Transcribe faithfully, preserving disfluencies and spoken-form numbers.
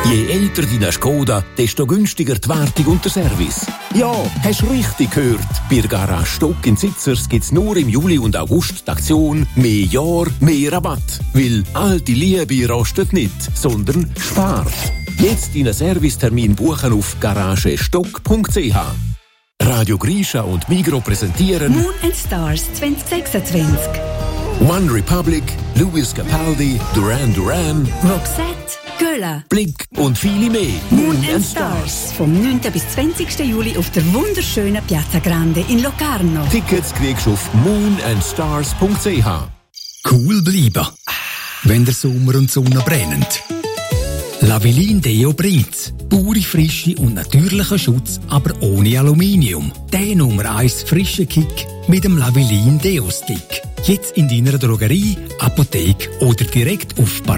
Je älter deine Skoda, desto günstiger die Wartung und der Service. Ja, hast richtig gehört. Bei der Garage Stock in Sitzers gibt's nur im Juli und August die Aktion «Mehr Jahr, mehr Rabatt». Weil alte Liebe rostet nicht, sondern spart. Jetzt deinen Servicetermin buchen auf garagestock punkt c h. Radio Grisha und Migro präsentieren Moon and Stars zwanzig sechsundzwanzig. One Republic, Louis Capaldi, Duran Duran, Roxette, Göller, Blick und viele mehr. Moon and Stars. Vom neunten bis zwanzigsten Juli auf der wunderschönen Piazza Grande in Locarno. Tickets kriegst du auf moon and stars punkt c h. Cool bleiben, wenn der Sommer und die Sonne brennen. Lavilin Deo bringt's. Pure Frische und natürlicher Schutz, aber ohne Aluminium. Der Nummer eins frische Kick mit dem Lavilin Deo Stick. Jetzt in deiner Drogerie, Apotheke oder direkt auf